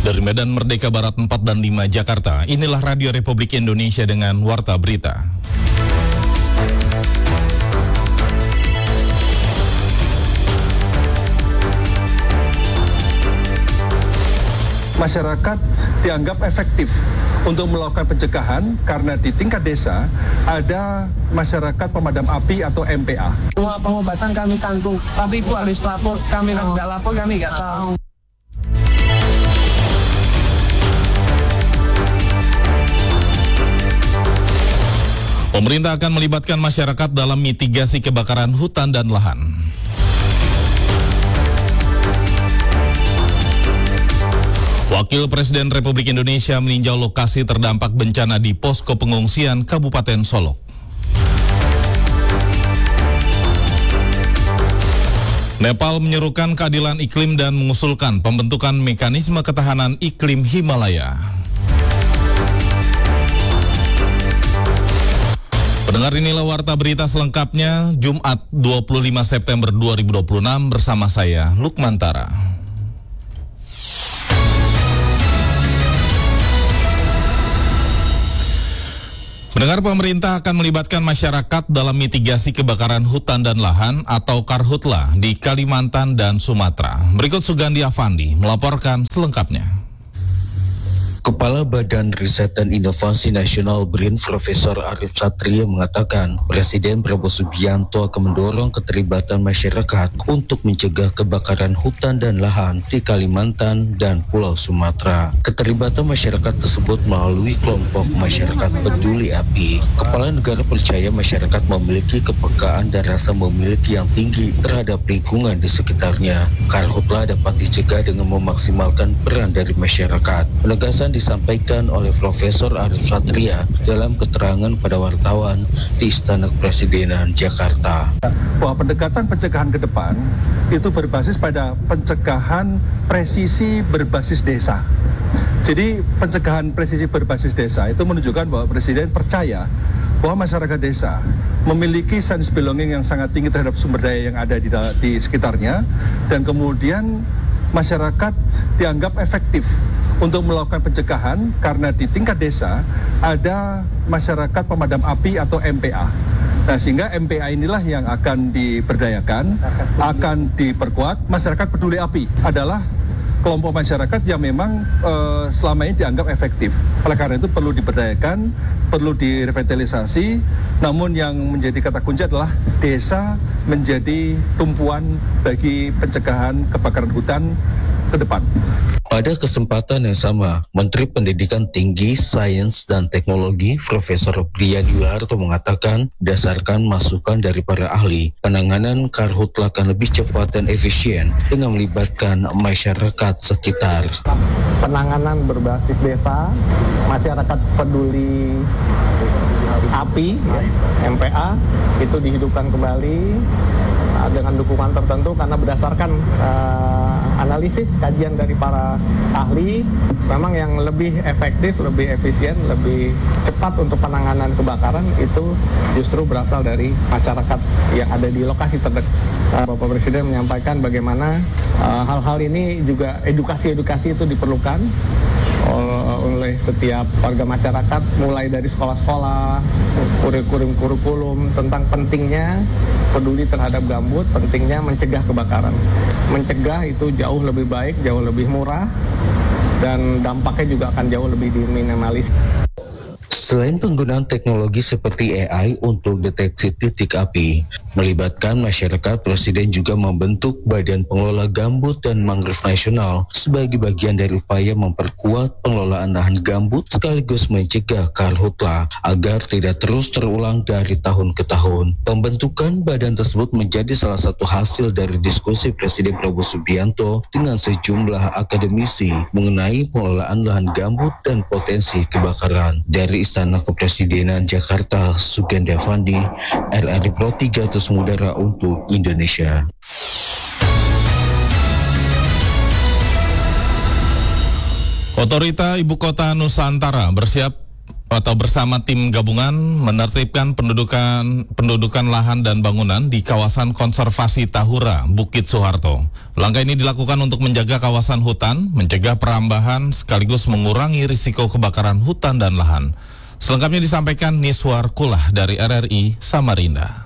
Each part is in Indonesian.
Dari Medan Merdeka Barat 4 dan 5 Jakarta, inilah Radio Republik Indonesia dengan Warta Berita. Masyarakat dianggap efektif untuk melakukan pencegahan karena di tingkat desa ada masyarakat pemadam api atau MPA. Semua pengobatan kami tanggung, tapi Ibu harus lapor, kami nggak lapor, kami nggak tahu. Pemerintah akan melibatkan masyarakat dalam mitigasi kebakaran hutan dan lahan. Wakil Presiden Republik Indonesia meninjau lokasi terdampak bencana di posko pengungsian Kabupaten Solok. Nepal menyerukan keadilan iklim dan mengusulkan pembentukan mekanisme ketahanan iklim Himalaya. Pendengar, inilah Warta Berita selengkapnya Jumat 25 September 2026 bersama saya Lukman Tara. Pendengar, pemerintah akan melibatkan masyarakat dalam mitigasi kebakaran hutan dan lahan atau Karhutla di Kalimantan dan Sumatera. Berikut Sugandi Afandi melaporkan selengkapnya. Kepala Badan Riset dan Inovasi Nasional BRIN Profesor Arif Satria mengatakan Presiden Prabowo Subianto akan mendorong keterlibatan masyarakat untuk mencegah kebakaran hutan dan lahan di Kalimantan dan Pulau Sumatera. Keterlibatan masyarakat tersebut melalui kelompok masyarakat peduli api. Kepala negara percaya masyarakat memiliki kepekaan dan rasa memiliki yang tinggi terhadap lingkungan di sekitarnya. Karhutla dapat dicegah dengan memaksimalkan peran dari masyarakat. Penegasan disampaikan oleh Profesor Arif Satria dalam keterangan pada wartawan di Istana Kepresidenan Jakarta. Bahwa pendekatan pencegahan ke depan itu berbasis pada pencegahan presisi berbasis desa. Jadi pencegahan presisi berbasis desa itu menunjukkan bahwa Presiden percaya bahwa masyarakat desa memiliki sense belonging yang sangat tinggi terhadap sumber daya yang ada di sekitarnya, dan kemudian masyarakat dianggap efektif untuk melakukan pencegahan karena di tingkat desa ada masyarakat pemadam api atau MPA. Nah, sehingga MPA inilah yang akan diberdayakan, akan diperkuat. Masyarakat peduli api adalah kelompok masyarakat yang memang selama ini dianggap efektif. Oleh karena itu perlu diberdayakan, perlu direvitalisasi. Namun yang menjadi kata kunci adalah desa menjadi tumpuan bagi pencegahan kebakaran hutan ke depan. Pada kesempatan yang sama, Menteri Pendidikan Tinggi, Sains, dan Teknologi Profesor Brian Yularto mengatakan, berdasarkan masukan dari para ahli, penanganan karhutla akan lebih cepat dan efisien dengan melibatkan masyarakat sekitar. Penanganan berbasis desa, masyarakat peduli api, MPA, itu dihidupkan kembali dengan dukungan tertentu karena berdasarkan analisis kajian dari para ahli, memang yang lebih efektif, lebih efisien, lebih cepat untuk penanganan kebakaran itu justru berasal dari masyarakat yang ada di lokasi terdekat. Bapak Presiden menyampaikan bagaimana hal-hal ini juga edukasi-edukasi itu diperlukan oleh setiap warga masyarakat, mulai dari sekolah-sekolah, kurikulum tentang pentingnya peduli terhadap gambut, pentingnya mencegah kebakaran. Mencegah itu jauh lebih baik, jauh lebih murah, dan dampaknya juga akan jauh lebih diminimalis. Selain penggunaan teknologi seperti AI untuk deteksi titik api, melibatkan masyarakat, Presiden juga membentuk Badan Pengelola Gambut dan Mangrove Nasional sebagai bagian dari upaya memperkuat pengelolaan lahan gambut sekaligus mencegah karhutla agar tidak terus terulang dari tahun ke tahun. Pembentukan badan tersebut menjadi salah satu hasil dari diskusi Presiden Prabowo Subianto dengan sejumlah akademisi mengenai pengelolaan lahan gambut dan potensi kebakaran. Dari Istana Kepresidenan Jakarta, Sugandi Afandi, RRI Pro 3 Terus Mudara untuk Indonesia. Otorita Ibu Kota Nusantara bersiap bersama tim gabungan menertibkan pendudukan lahan dan bangunan di kawasan konservasi Tahura, Bukit Soeharto. Langkah ini dilakukan untuk menjaga kawasan hutan, mencegah perambahan sekaligus mengurangi risiko kebakaran hutan dan lahan. Selengkapnya disampaikan Niswar Kulah dari RRI Samarinda.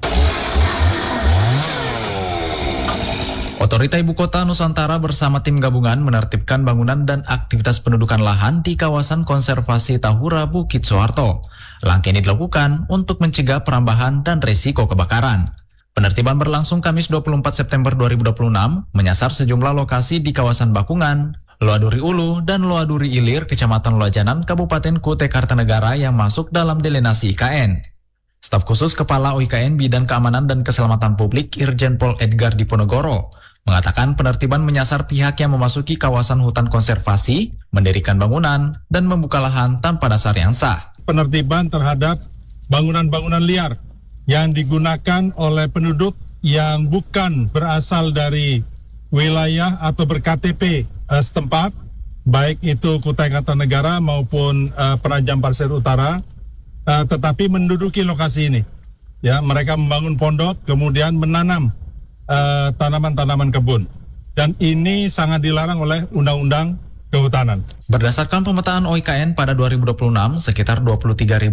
Otorita Ibu Kota Nusantara bersama tim gabungan menertibkan bangunan dan aktivitas pendudukan lahan di kawasan konservasi Tahura Bukit Soeharto. Langkah ini dilakukan untuk mencegah perambahan dan risiko kebakaran. Penertiban berlangsung Kamis 24 September 2026 menyasar sejumlah lokasi di kawasan Bakungan, Loaduri Ulu, dan Loaduri Ilir, Kecamatan Loajanan, Kabupaten Kutai Kartanegara yang masuk dalam delenasi IKN. Staf khusus Kepala OIKN Bidang Keamanan dan Keselamatan Publik Irjen Pol Edgar Diponegoro mengatakan penertiban menyasar pihak yang memasuki kawasan hutan konservasi, mendirikan bangunan, dan membuka lahan tanpa dasar yang sah. Penertiban terhadap bangunan-bangunan liar yang digunakan oleh penduduk yang bukan berasal dari wilayah atau ber-KTP setempat, baik itu Kutai Kartanegara maupun Penajam Pasir Utara, tetapi menduduki lokasi ini. Ya, mereka membangun pondok, kemudian menanam tanaman-tanaman kebun. Dan ini sangat dilarang oleh Undang-Undang Kehutanan. Berdasarkan pemetaan OIKN pada 2026, sekitar 23.556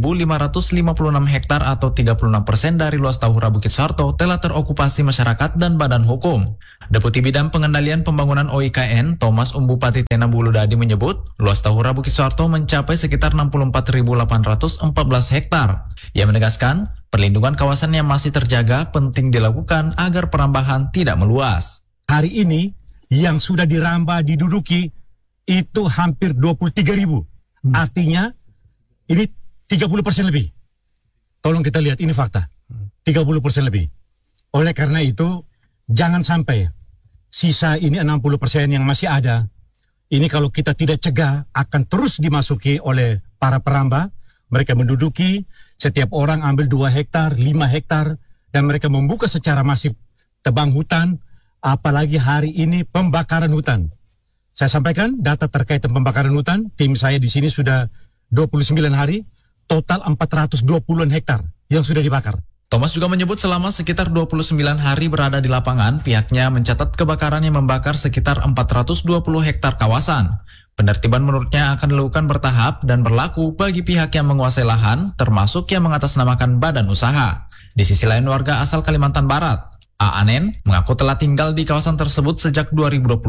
hektar atau 36% dari luas Tahura Bukit Soeharto telah terokupasi masyarakat dan badan hukum. Deputi Bidang Pengendalian Pembangunan OIKN, Thomas Umbupati Tena Buludadi menyebut, luas Tahura Bukit Soeharto mencapai sekitar 64.814 hektar. Ia menegaskan, perlindungan kawasan yang masih terjaga penting dilakukan agar perambahan tidak meluas. Hari ini yang sudah dirambah diduduki itu hampir 23.000. Artinya ini 30% lebih. Tolong kita lihat, ini fakta. 30% lebih. Oleh karena itu, jangan sampai sisa ini 60% yang masih ada, ini kalau kita tidak cegah akan terus dimasuki oleh para perambah. Mereka menduduki, setiap orang ambil 2 hektar, 5 hektar, dan mereka membuka secara masif tebang hutan, apalagi hari ini pembakaran hutan. Saya sampaikan data terkait pembakaran hutan, tim saya di sini sudah 29 hari, total 420-an hektar yang sudah dibakar. Thomas juga menyebut selama sekitar 29 hari berada di lapangan, pihaknya mencatat kebakaran yang membakar sekitar 420 hektar kawasan. Penertiban menurutnya akan dilakukan bertahap dan berlaku bagi pihak yang menguasai lahan, termasuk yang mengatasnamakan badan usaha. Di sisi lain, warga asal Kalimantan Barat, A. Anen, mengaku telah tinggal di kawasan tersebut sejak 2021.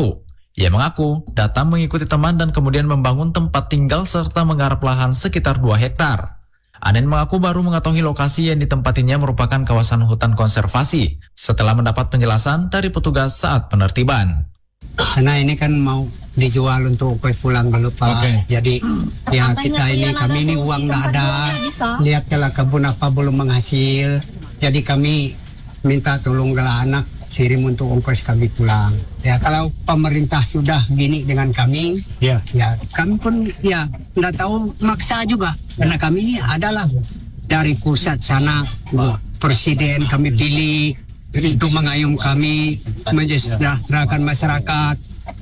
Ia mengaku datang mengikuti teman dan kemudian membangun tempat tinggal serta menggarap lahan sekitar 2 hektar. Anen mengaku baru mengetahui lokasi yang ditempatinya merupakan kawasan hutan konservasi setelah mendapat penjelasan dari petugas saat penertiban. Karena ini kan mau dijual untuk kue pulang dulu Pak. Okay. Jadi ya kita ini, kami ini uang nggak ada. Lihat kalau kebun apa belum menghasil. Jadi kami minta tolong kalau anak kirim untuk ongkos kami pulang. Ya kalau pemerintah sudah gini dengan kami, ya kami pun ya nggak tahu maksa juga. Karena kami ini adalah dari pusat sana, presiden kami pilih untuk mengayom kami, mensejahterakan masyarakat.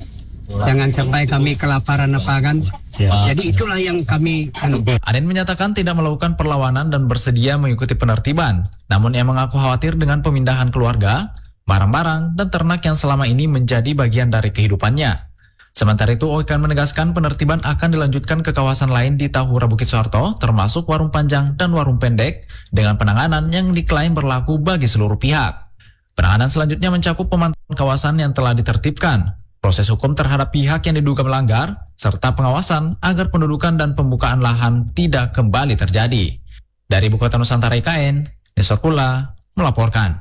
Jangan sampai kami kelaparan apa kan. Jadi itulah yang kami. Aden menyatakan tidak melakukan perlawanan dan bersedia mengikuti penertiban. Namun ia mengaku khawatir dengan pemindahan keluarga, barang-barang, dan ternak yang selama ini menjadi bagian dari kehidupannya. Sementara itu, OIKN menegaskan penertiban akan dilanjutkan ke kawasan lain di Tahura Bukit Soeharto, termasuk warung panjang dan warung pendek, dengan penanganan yang diklaim berlaku bagi seluruh pihak. Penanganan selanjutnya mencakup pemantauan kawasan yang telah ditertibkan, proses hukum terhadap pihak yang diduga melanggar, serta pengawasan agar pendudukan dan pembukaan lahan tidak kembali terjadi. Dari Ibu Kota Nusantara IKN, Niswar Kulah melaporkan.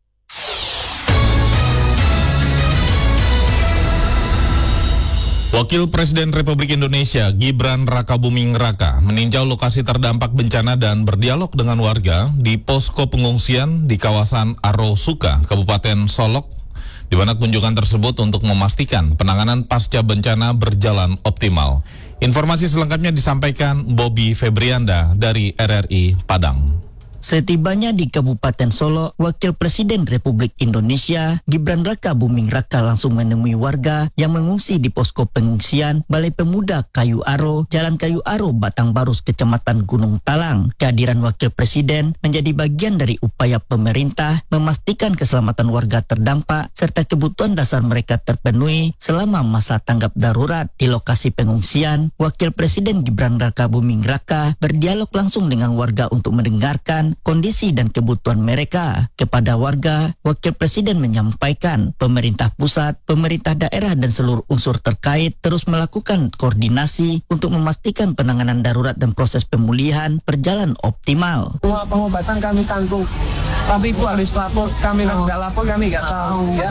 Wakil Presiden Republik Indonesia Gibran Rakabuming Raka meninjau lokasi terdampak bencana dan berdialog dengan warga di posko pengungsian di kawasan Arosuka, Kabupaten Solok, di mana kunjungan tersebut untuk memastikan penanganan pasca bencana berjalan optimal. Informasi selengkapnya disampaikan Bobby Febrianda dari RRI Padang. Setibanya di Kabupaten Solo, Wakil Presiden Republik Indonesia Gibran Raka Buming Raka langsung menemui warga yang mengungsi di posko pengungsian Balai Pemuda Kayu Aro, Jalan Kayu Aro, Batang Barus, Kecamatan Gunung Talang. Kehadiran Wakil Presiden menjadi bagian dari upaya pemerintah memastikan keselamatan warga terdampak serta kebutuhan dasar mereka terpenuhi selama masa tanggap darurat. Di lokasi pengungsian, Wakil Presiden Gibran Raka Buming Raka berdialog langsung dengan warga untuk mendengarkan kondisi dan kebutuhan mereka. Kepada warga, Wakil Presiden menyampaikan pemerintah pusat, pemerintah daerah dan seluruh unsur terkait terus melakukan koordinasi untuk memastikan penanganan darurat dan proses pemulihan berjalan optimal. Semua pengobatan kami tanggung, tapi Ibu harus lapor, kami nggak lapor kami nggak tahu ya.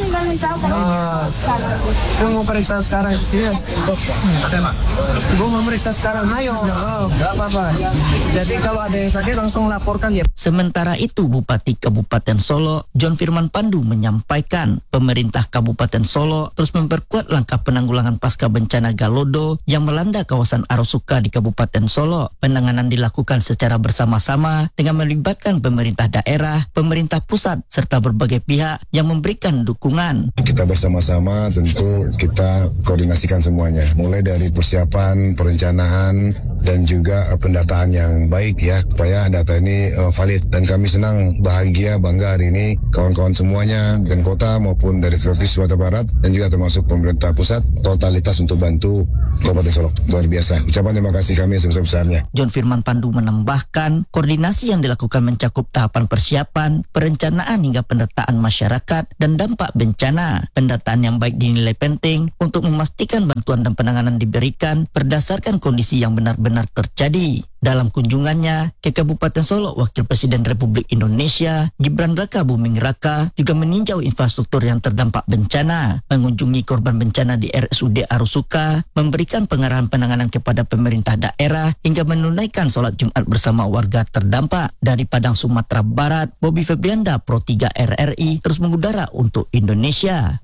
Ibu mau periksa sekarang sih. Ibu mau periksa sekarang, ayo. Nggak apa-apa. Jadi kalau ada yang sakit langsung laporkan ya. Sementara itu, Bupati Kabupaten Solo, John Firman Pandu menyampaikan pemerintah Kabupaten Solo terus memperkuat langkah penanggulangan pasca bencana Galodo yang melanda kawasan Arosuka di Kabupaten Solo. Penanganan dilakukan secara bersama-sama dengan melibatkan pemerintah daerah, pemerintah pusat, serta berbagai pihak yang memberikan dukungan. Kita bersama-sama tentu kita koordinasikan semuanya, mulai dari persiapan, perencanaan, dan juga pendataan yang baik ya, supaya data ini valid. Dan kami senang, bahagia, bangga hari ini kawan-kawan semuanya dan kota maupun dari Provinsi Sumatera Barat dan juga termasuk pemerintah pusat totalitas untuk bantu Kabupaten Solo. Luar biasa. Ucapan terima kasih kami sebesar-besarnya. John Firman Pandu menambahkan koordinasi yang dilakukan mencakup tahapan persiapan, perencanaan hingga pendataan masyarakat dan dampak bencana. Pendataan yang baik dinilai penting untuk memastikan bantuan dan penanganan diberikan berdasarkan kondisi yang benar-benar terjadi. Dalam kunjungannya ke Kabupaten Solo, Wakil Presiden Republik Indonesia Gibran Raka Buming Raka juga meninjau infrastruktur yang terdampak bencana, mengunjungi korban bencana di RSUD Arosuka, memberikan pengarahan penanganan kepada pemerintah daerah hingga menunaikan sholat Jumat bersama warga terdampak. Dari Padang, Sumatera Barat, Bobby Febrianda, Pro 3 RRI, terus mengudara untuk Indonesia.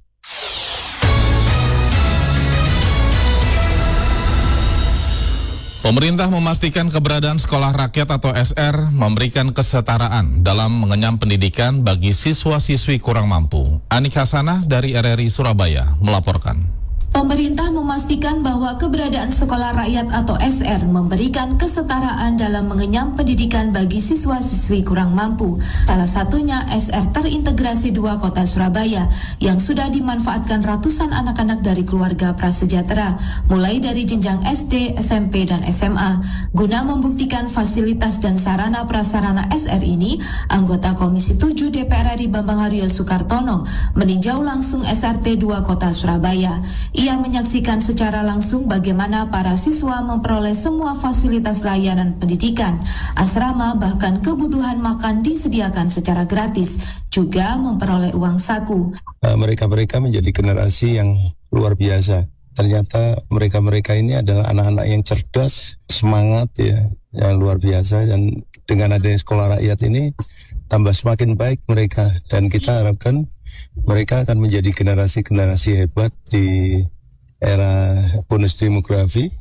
Pemerintah memastikan keberadaan sekolah rakyat atau SR memberikan kesetaraan dalam mengenyam pendidikan bagi siswa-siswi kurang mampu. Anik Hasanah dari RRI Surabaya melaporkan. Pemerintah memastikan bahwa keberadaan sekolah rakyat atau SR memberikan kesetaraan dalam mengenyam pendidikan bagi siswa-siswi kurang mampu. Salah satunya SR terintegrasi 2 Kota Surabaya yang sudah dimanfaatkan ratusan anak-anak dari keluarga prasejahtera, mulai dari jenjang SD, SMP, dan SMA. Guna membuktikan fasilitas dan sarana prasarana SR ini, anggota Komisi 7 DPR RI Bambang Haryo Soekartono meninjau langsung SRT 2 Kota Surabaya. Ia menyaksikan secara langsung bagaimana para siswa memperoleh semua fasilitas layanan pendidikan, asrama, bahkan kebutuhan makan disediakan secara gratis, juga memperoleh uang saku. Mereka-mereka menjadi generasi yang luar biasa. Ternyata mereka-mereka ini adalah anak-anak yang cerdas, semangat ya, yang luar biasa. Dan dengan adanya sekolah rakyat ini tambah semakin baik mereka. Dan kita harapkan mereka akan menjadi generasi-generasi hebat di era bonus demografi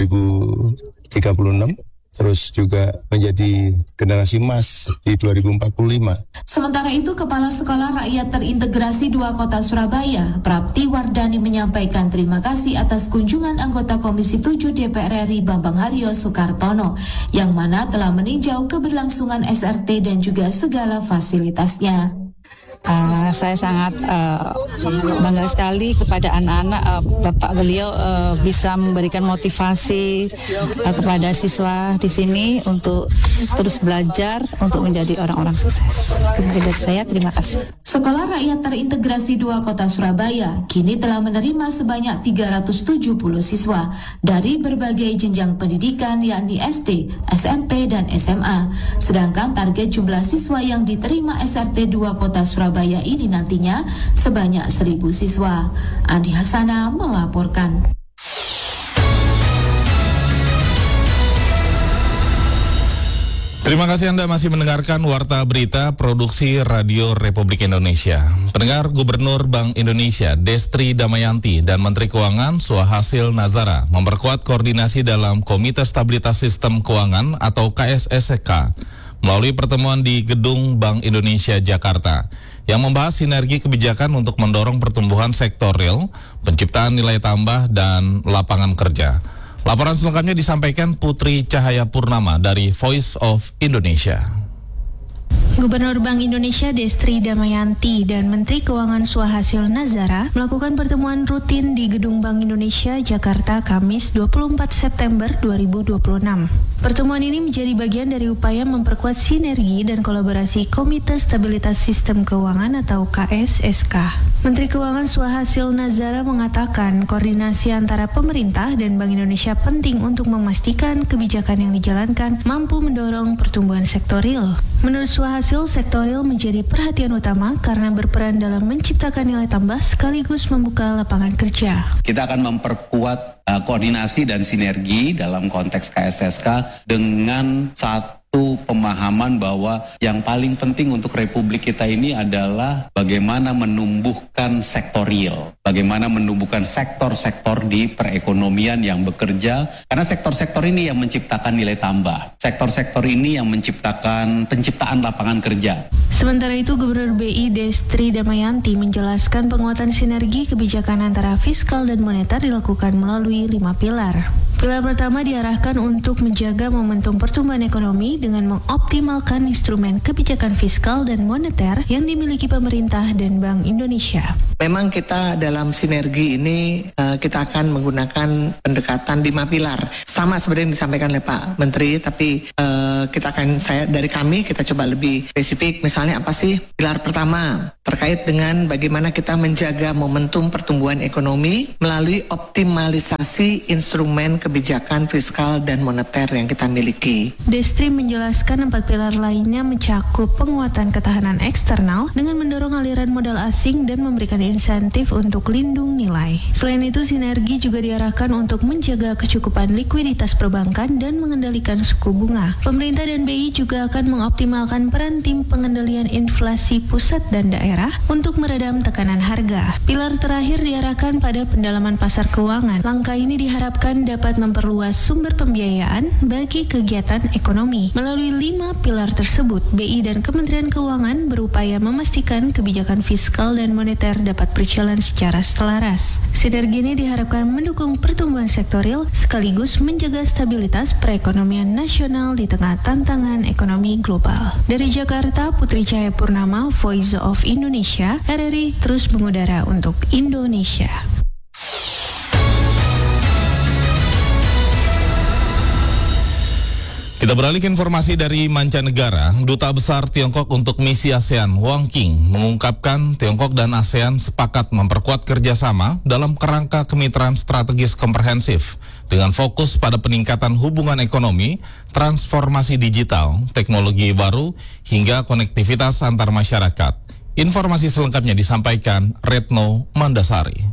2036, terus juga menjadi generasi emas di 2045. Sementara itu, Kepala Sekolah Rakyat Terintegrasi 2 Kota Surabaya, Prapti Wardani, menyampaikan terima kasih atas kunjungan anggota Komisi 7 DPR RI Bambang Haryo Soekartono, yang mana telah meninjau keberlangsungan SRT dan juga segala fasilitasnya. Saya sangat bangga sekali kepada anak-anak. Bapak beliau bisa memberikan motivasi kepada siswa di sini untuk terus belajar untuk menjadi orang-orang sukses. Dari saya, terima kasih. Sekolah Rakyat Terintegrasi 2 Kota Surabaya kini telah menerima sebanyak 370 siswa dari berbagai jenjang pendidikan, yakni SD, SMP, dan SMA. Sedangkan target jumlah siswa yang diterima SRT 2 Kota Surabaya ini nantinya sebanyak 1.000 siswa. Andi Hasanah melaporkan. Terima kasih Anda masih mendengarkan Warta Berita Produksi Radio Republik Indonesia. Pendengar, Gubernur Bank Indonesia Destri Damayanti dan Menteri Keuangan Suhasil Nazara memperkuat koordinasi dalam Komite Stabilitas Sistem Keuangan atau KSSK melalui pertemuan di Gedung Bank Indonesia Jakarta yang membahas sinergi kebijakan untuk mendorong pertumbuhan sektor real, penciptaan nilai tambah, dan lapangan kerja. Laporan selengkapnya disampaikan Putri Cahaya Purnama dari Voice of Indonesia. Gubernur Bank Indonesia Destri Damayanti dan Menteri Keuangan Suhasil Nazara melakukan pertemuan rutin di Gedung Bank Indonesia Jakarta Kamis 24 September 2026. Pertemuan ini menjadi bagian dari upaya memperkuat sinergi dan kolaborasi Komite Stabilitas Sistem Keuangan atau KSSK. Menteri Keuangan Suhasil Nazara mengatakan koordinasi antara pemerintah dan Bank Indonesia penting untuk memastikan kebijakan yang dijalankan mampu mendorong pertumbuhan sektor real. Menurut Suhasil, sektor real menjadi perhatian utama karena berperan dalam menciptakan nilai tambah sekaligus membuka lapangan kerja. Kita akan memperkuat koordinasi dan sinergi dalam konteks KSSK dengan satu pemahaman bahwa yang paling penting untuk Republik kita ini adalah bagaimana menumbuhkan sektor real, bagaimana menumbuhkan sektor-sektor di perekonomian yang bekerja, karena sektor-sektor ini yang menciptakan nilai tambah, sektor-sektor ini yang menciptakan penciptaan lapangan kerja. Sementara itu, Gubernur BI Destri Damayanti menjelaskan penguatan sinergi kebijakan antara fiskal dan moneter dilakukan melalui 5 pilar. Pilar pertama diarahkan untuk menjaga momentum pertumbuhan ekonomi dengan mengoptimalkan instrumen kebijakan fiskal dan moneter yang dimiliki pemerintah dan Bank Indonesia. Memang kita dalam sinergi ini kita akan menggunakan pendekatan 5 pilar. Sama sebenarnya yang disampaikan oleh Pak Menteri, tapi dari kami kita coba lebih spesifik. Misalnya apa sih pilar pertama? Terkait dengan bagaimana kita menjaga momentum pertumbuhan ekonomi melalui optimalisasi instrumen kebijakan fiskal dan moneter yang kita miliki. Destri menjelaskan 4 pilar lainnya mencakup penguatan ketahanan eksternal dengan mendorong aliran modal asing dan memberikan insentif untuk lindung nilai. Selain itu, sinergi juga diarahkan untuk menjaga kecukupan likuiditas perbankan dan mengendalikan suku bunga. Pemerintah dan BI juga akan mengoptimalkan peran tim pengendalian inflasi pusat dan daerah untuk meredam tekanan harga. Pilar terakhir diarahkan pada pendalaman pasar keuangan. Langkah ini diharapkan dapat memperluas sumber pembiayaan bagi kegiatan ekonomi. Melalui 5 pilar tersebut, BI dan Kementerian Keuangan berupaya memastikan kebijakan fiskal dan moneter dapat berjalan secara selaras. Sinergi ini diharapkan mendukung pertumbuhan sektor real sekaligus menjaga stabilitas perekonomian nasional di tengah tantangan ekonomi global. Dari Jakarta, Putri Cahaya Purnama, Voice of Indonesia, RRI terus mengudara untuk Indonesia. Kita beralih ke informasi dari mancanegara. Duta Besar Tiongkok untuk Misi ASEAN, Wang Qing, mengungkapkan Tiongkok dan ASEAN sepakat memperkuat kerjasama dalam kerangka kemitraan strategis komprehensif dengan fokus pada peningkatan hubungan ekonomi, transformasi digital, teknologi baru, hingga konektivitas antar masyarakat. Informasi selengkapnya disampaikan Retno Mandasari.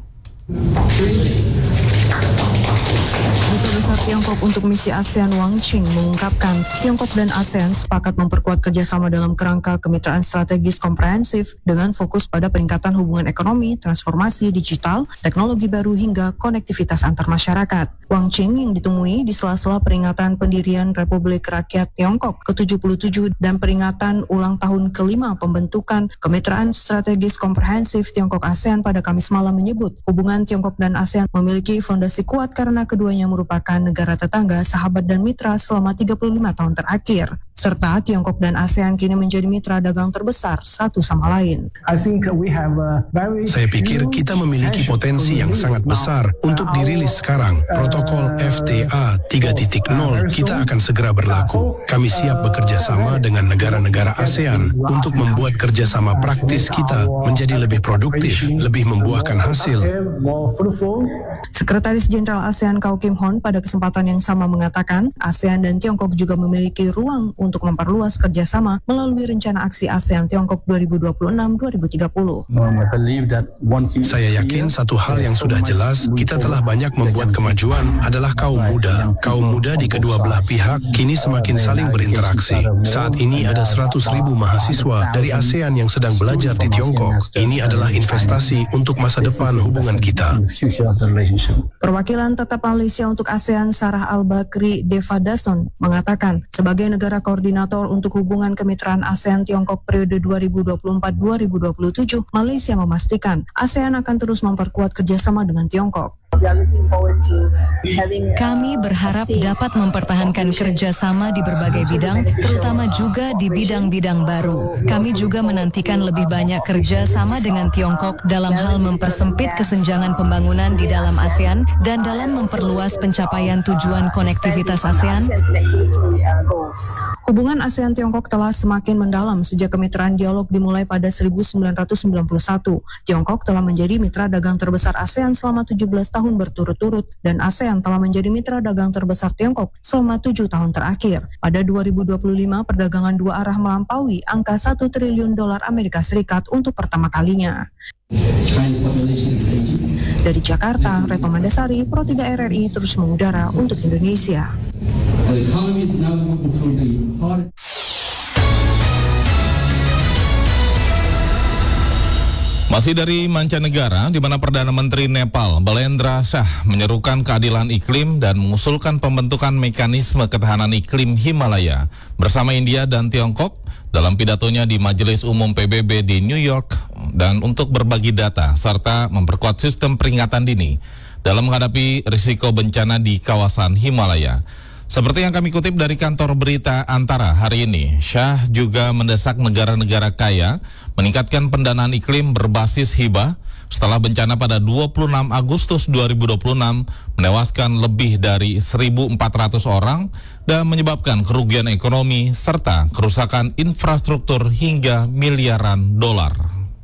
Duta Besar Tiongkok untuk Misi ASEAN Wang Qing mengungkapkan Tiongkok dan ASEAN sepakat memperkuat kerjasama dalam kerangka kemitraan strategis komprehensif dengan fokus pada peningkatan hubungan ekonomi, transformasi digital, teknologi baru hingga konektivitas antar masyarakat. Wang Qing yang ditemui di sela-sela peringatan pendirian Republik Rakyat Tiongkok ke-77 dan peringatan ulang tahun ke-5 pembentukan Kemitraan Strategis Komprehensif Tiongkok ASEAN pada Kamis malam menyebut hubungan Tiongkok dan ASEAN memiliki fondasi kuat karena keduanya merupakan negara tetangga, sahabat dan mitra selama 35 tahun terakhir. Serta Tiongkok dan ASEAN kini menjadi mitra dagang terbesar satu sama lain. Saya pikir kita memiliki potensi yang sangat besar untuk dirilis sekarang. Protokol FTA 3.0 kita akan segera berlaku. Kami siap bekerja sama dengan negara-negara ASEAN untuk membuat kerjasama praktis kita menjadi lebih produktif, lebih membuahkan hasil. Sekretaris Jenderal ASEAN Kau Kim Hon pada kesempatan yang sama mengatakan ASEAN dan Tiongkok juga memiliki ruang untuk memperluas kerjasama melalui rencana aksi ASEAN Tiongkok 2026-2030. Saya yakin satu hal yang sudah jelas, kita telah banyak membuat kemajuan adalah kaum muda. Kaum muda di kedua belah pihak kini semakin saling berinteraksi. Saat ini ada 100.000 mahasiswa dari ASEAN yang sedang belajar di Tiongkok. Ini adalah investasi untuk masa depan hubungan kita. Perwakilan tetap Malaysia untuk ASEAN Sarah Al-Bakri Devadason mengatakan sebagai negara Koordinator untuk Hubungan Kemitraan ASEAN Tiongkok periode 2024-2027, Malaysia memastikan ASEAN akan terus memperkuat kerjasama dengan Tiongkok. Kami berharap dapat mempertahankan kerjasama di berbagai bidang, terutama juga di bidang-bidang baru. Kami juga menantikan lebih banyak kerjasama dengan Tiongkok dalam hal mempersempit kesenjangan pembangunan di dalam ASEAN dan dalam memperluas pencapaian tujuan konektivitas ASEAN. Hubungan ASEAN-Tiongkok telah semakin mendalam sejak kemitraan dialog dimulai pada 1991. Tiongkok telah menjadi mitra dagang terbesar ASEAN selama 17 tahun berturut-turut dan ASEAN telah menjadi mitra dagang terbesar Tiongkok selama 7 tahun terakhir. Pada 2025, perdagangan dua arah melampaui angka $1 triliun Amerika Serikat untuk pertama kalinya. Dari Jakarta, Retno Mandasari, Pro 3 RRI terus mengudara untuk Indonesia. Masih dari mancanegara, di mana Perdana Menteri Nepal, Balendra Shah, menyerukan keadilan iklim dan mengusulkan pembentukan mekanisme ketahanan iklim Himalaya bersama India dan Tiongkok dalam pidatonya di Majelis Umum PBB di New York dan untuk berbagi data serta memperkuat sistem peringatan dini dalam menghadapi risiko bencana di kawasan Himalaya. Seperti yang kami kutip dari kantor berita Antara hari ini, Shah juga mendesak negara-negara kaya meningkatkan pendanaan iklim berbasis hibah setelah bencana pada 26 Agustus 2026 menewaskan lebih dari 1.400 orang dan menyebabkan kerugian ekonomi serta kerusakan infrastruktur hingga miliaran dolar.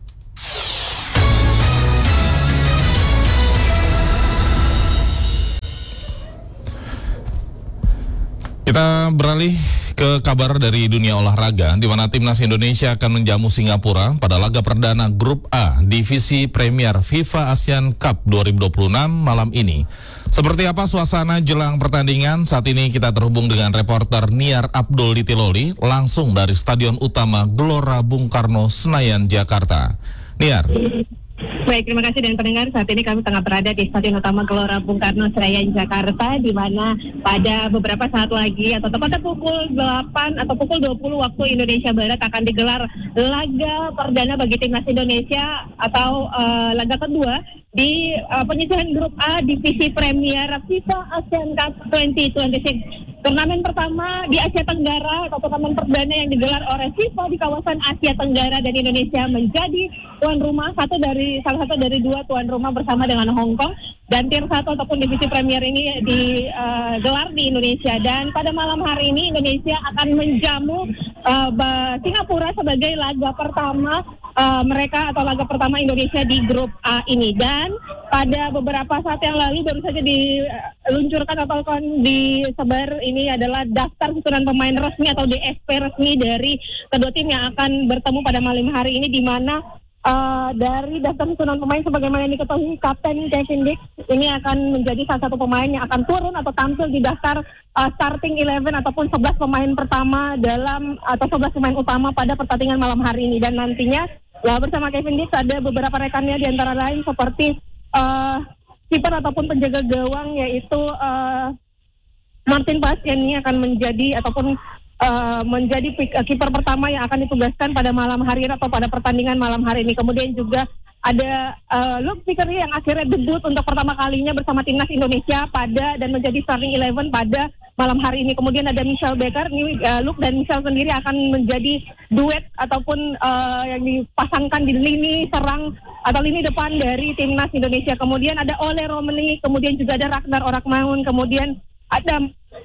Kita beralih ke kabar dari dunia olahraga, di mana timnas Indonesia akan menjamu Singapura pada laga perdana Grup A Divisi Premier FIFA ASEAN Cup 2026 malam ini. Seperti apa suasana jelang pertandingan? Saat ini kita terhubung dengan reporter Niar Abdul Ditiloli langsung dari Stadion Utama Gelora Bung Karno, Senayan, Jakarta. Niar. Baik, terima kasih dan pendengar. Saat ini kami tengah berada di Stadion Utama Gelora Bung Karno, Senayan, Jakarta, di mana pada beberapa saat lagi atau tepatnya pukul 8 atau pukul 20 waktu Indonesia Barat akan digelar laga perdana bagi timnas Indonesia atau laga kedua di penyisihan Grup A Divisi Premier FIFA ASEAN Cup 2026. Turnamen pertama di Asia Tenggara atau turnamen perdana yang digelar oleh FIFA di kawasan Asia Tenggara, dan Indonesia menjadi tuan rumah, salah satu dari dua tuan rumah bersama dengan Hong Kong, dan tier 1 ataupun divisi Premier ini digelar di Indonesia. Dan pada malam hari ini Indonesia akan menjamu Singapura sebagai laga pertama mereka atau laga pertama Indonesia di Grup A ini. Dan pada beberapa saat yang lalu baru saja diluncurkan atau disebar ini adalah daftar susunan pemain resmi atau DSP resmi dari kedua tim yang akan bertemu pada malam hari ini, di mana dari daftar susunan pemain sebagaimana yang diketahui Kapten Kevin Dix ini akan menjadi salah satu pemain yang akan turun atau tampil di daftar starting 11 ataupun 11 pemain pertama atau 11 pemain utama pada pertandingan malam hari ini. Dan nantinya bersama Kevin Dix ada beberapa rekannya, di antara lain seperti kiper ataupun penjaga gawang yaitu Martin Bastian ini akan menjadi ataupun menjadi kiper pertama yang akan ditugaskan pada malam hari ini atau pada pertandingan malam hari ini. Kemudian juga ada Luke Vickery yang akhirnya debut untuk pertama kalinya bersama timnas Indonesia dan menjadi starting 11 pada malam hari ini. Kemudian ada Michel Becker, Luke dan Michel sendiri akan menjadi duet ataupun yang dipasangkan di lini serang atau lini depan dari timnas Indonesia. Kemudian ada Ole Romani, kemudian juga ada Ragnar Orakmaun, kemudian ada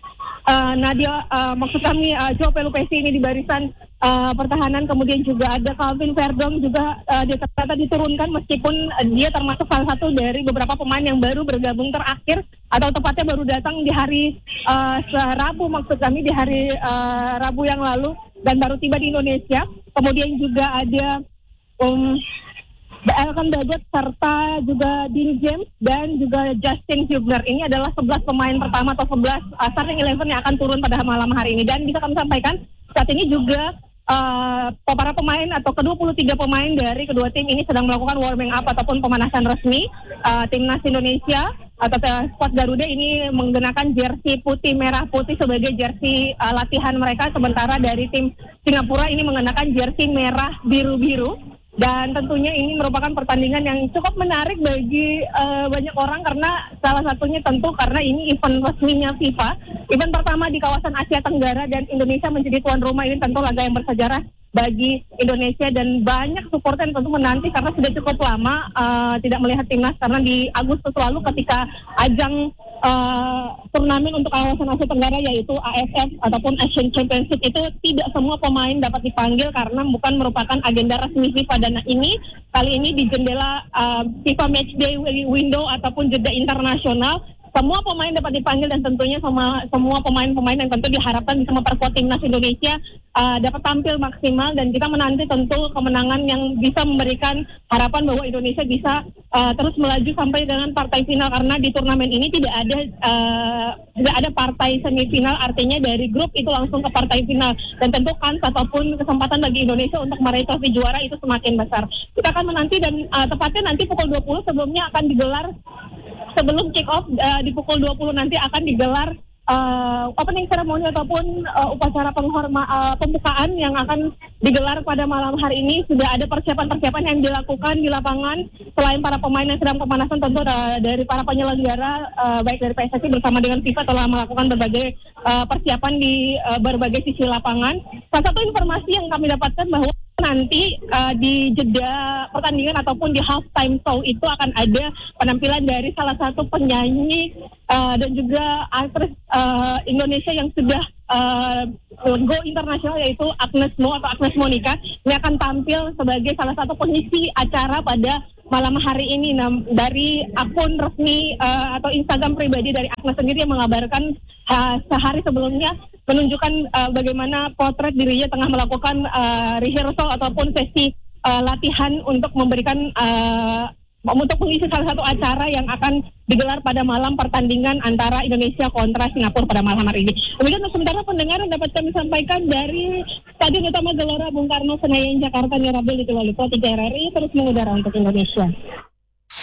Joe Pelupesi ini di barisan pertahanan. Kemudian juga ada Calvin Verdong juga ternyata diturunkan, meskipun dia termasuk salah satu dari beberapa pemain yang baru bergabung terakhir atau tepatnya baru datang di hari Rabu, di hari Rabu yang lalu dan baru tiba di Indonesia. Kemudian juga ada Elkan Bagot serta juga Dean James dan juga Justin Hubner. Ini adalah 11 pemain pertama atau 11 starting 11 yang akan turun pada malam hari ini. Dan bisa kami sampaikan saat ini juga para pemain atau ke-23 pemain dari kedua tim ini sedang melakukan warming up ataupun pemanasan resmi timnas Indonesia atau skuad Garuda ini menggunakan jersey putih merah putih sebagai jersey latihan mereka, sementara dari tim Singapura ini mengenakan jersey merah biru-biru. Dan tentunya ini merupakan pertandingan yang cukup menarik bagi banyak orang, karena salah satunya tentu karena ini event resminya FIFA, event pertama di kawasan Asia Tenggara, dan Indonesia menjadi tuan rumah. Ini tentu laga yang bersejarah bagi Indonesia, dan banyak supporter yang tentu menanti karena sudah cukup lama tidak melihat timnas, karena di Agustus lalu ketika ajang turnamen untuk kawasan Asia Tenggara yaitu AFF ataupun Asian Championship itu tidak semua pemain dapat dipanggil karena bukan merupakan agenda resmi FIFA, dan ini kali ini di jendela FIFA Matchday window ataupun jeda internasional semua pemain dapat dipanggil, dan tentunya semua pemain-pemain yang tentu diharapkan bisa memperkuat timnas Indonesia dapat tampil maksimal, dan kita menanti tentu kemenangan yang bisa memberikan harapan bahwa Indonesia bisa terus melaju sampai dengan partai final, karena di turnamen ini tidak ada partai semifinal, artinya dari grup itu langsung ke partai final, dan tentu kans ataupun kesempatan bagi Indonesia untuk meraih trofi juara itu semakin besar. Kita akan menanti, dan tepatnya nanti pukul 20 sebelumnya akan digelar, sebelum kick off di pukul 20 nanti akan digelar opening ceremony ataupun upacara pembukaan yang akan digelar pada malam hari ini. Sudah ada persiapan-persiapan yang dilakukan di lapangan, selain para pemain yang sedang pemanasan, tentu dari para penyelenggara baik dari PSSI bersama dengan FIFA telah melakukan berbagai persiapan di berbagai sisi lapangan. Salah satu informasi yang kami dapatkan bahwa nanti di jeda pertandingan ataupun di halftime show itu akan ada penampilan dari salah satu penyanyi dan juga aktris Indonesia yang sudah go internasional, yaitu Agnes Mo atau Agnes Monica. Ini akan tampil sebagai salah satu pengisi acara pada malam hari ini. Dari akun resmi atau Instagram pribadi dari Agnes sendiri yang mengabarkan sehari sebelumnya menunjukkan bagaimana potret dirinya tengah melakukan rehearsal ataupun sesi latihan untuk memberikan untuk mengisi salah satu acara yang akan digelar pada malam pertandingan antara Indonesia kontra Singapura pada malam hari ini. Kemudian sementara pendengar yang dapat kami sampaikan dari Stadion Utama Gelora Bung Karno Senayan Jakarta, Nirabel di Tuwalupo 3 RRI terus mengudara untuk Indonesia.